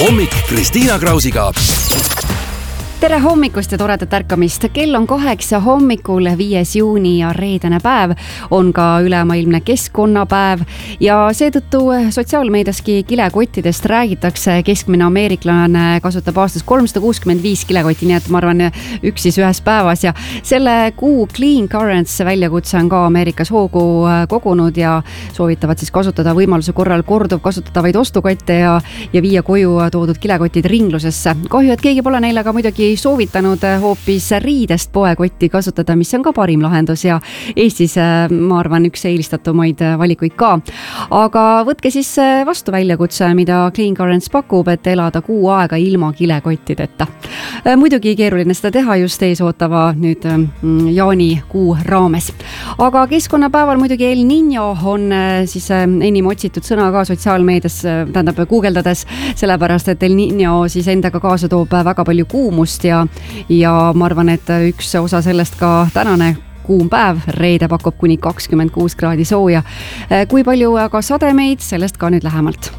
hommik Kristiina Krausiga. Tere hommikust ja toredat ärkamist. Kell on 8 hommikul, 5. juuni ja reedene päev on ka ülemaailmne keskkonnapäev ja seetõttu sotsiaalmeediaski kilekottidest räägitakse. Keskmine ameeriklane kasutab aastas 365 kilekotti, nii et ma arvan üks siis ühes päevas ja selle kuu Clean Currents väljakutse on ka Ameerikas hoogu kogunud ja soovitavad siis kasutada võimaluse korral korduvkasutatavaid ostukotte ja viia koju toodud kilekotid ringlusesse. Kahju, et keegi pole neile ka muidugi soovitanud hoopis riidest poekotti kasutada, mis on ka parim lahendus ja Eestis, ma arvan, üks eelistatumaid valikuid ka. Aga võtke siis vastu väljakutse, mida Clean Currents pakub, et elada kuu aega ilma kilekottideta. Muidugi keeruline seda teha just eesootava nüüd jaanikuu raames. Aga keskkonnapäeval muidugi El Niño on siis enim otsitud sõna ka sotsiaalmeedias, tähendab guugeldades, sellepärast, et El Niño siis endaga kaasa toob väga palju kuumust ja ma arvan, et üks osa sellest ka tänane kuum päev, reede pakub kuni 26 kraadi sooja. Kui palju aga sademeid, sellest ka nüüd lähemalt.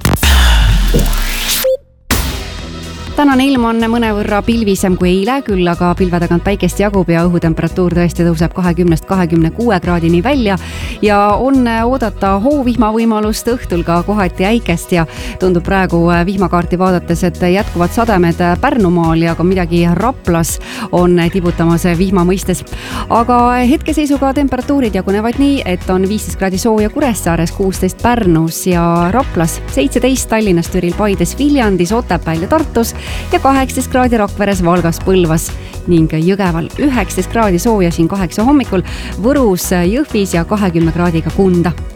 Tänane ilm on mõnevõrra pilvisem kui eile, küll aga pilve tagant päikest jagub ja õhutemperatuur tõesti tõuseb 20-26 kraadini välja ja on oodata hoovihma võimalust, õhtul ka kohati äikest ja tundub praegu vihmakaarti vaadates, et jätkuvad sademed Pärnumaal ja ka midagi Raplas on tibutamas vihma mõistes. Aga hetkeseisuga temperatuurid jagunevad nii, et on 15 kraadi sooja Kuressaares, 16 Pärnus ja Raplas, 17 Tallinnas, Türil, Paides, Viljandis, Otepääl ja Tartus ja 18 kraadi Rakveres, Valgas, Põlvas ning Jõgeval, 19 kraadi sooja siin 8 hommikul, Võrus, Jõhvis ja 20 kraadiga Kunda.